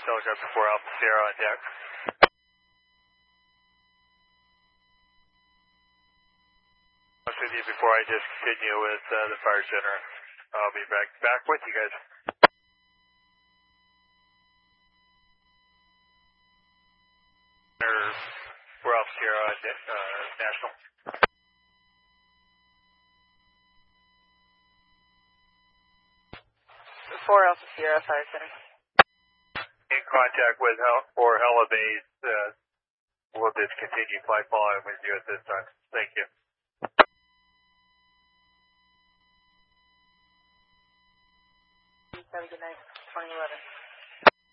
Helicopter 4 Alpha Sierra on deck. With you before I just continue with the fire center. I'll be back with you guys. We're off Sierra National. 4 Alpha Sierra Fire Center. In contact with Hella Base. We'll just continue flight following with you at this time. Thank you. Have a good night. 2011.